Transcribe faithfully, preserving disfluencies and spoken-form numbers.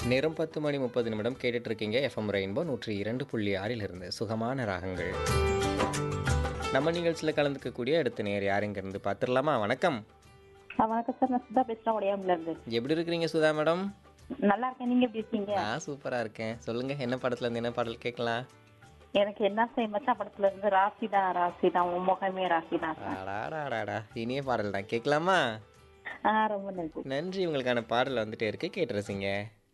நேரம் பத்து மணி முப்பது நிமிடம் கேட்டுட்டு இருக்கீங்க எஃப்எம் ரெயின்போ நூற்றி இரண்டு புள்ளி ஆறில் இருந்து சுகமான ராகங்கள். நம்ம நிகழ்ச்சியில் கலந்துக்கக்கூடிய அடுத்த நேர் யாருங்க இருந்து பார்த்துடலாமா? வணக்கம். ஆ, வணக்கம் சார். நான் சுதா பேசுறேன் உடையாம்புல இருந்து. எப்படி இருக்கிறீங்க சுதா மேடம்? நல்லா இருக்கேன். நீங்க எப்படி இருக்கீங்க? நான் சூப்பரா இருக்கேன். சொல்லுங்க, என்ன படத்துல இருந்து என்ன பாடல் கேட்கலாம்? எனக்கு என்ன செய்ய மச்சான் படத்துல இருந்து ராசிதா ராசிதா உன் முகமே ராசிதா சார். அடாடாடாடா, இனிய பாடல் தான் கேட்கலாமா? ஆ, ரொம்ப நன்றி. நன்றி. உங்களுக்கான பாடல் வந்துட்டே இருக்கு, கேட்டு ரசிங்க.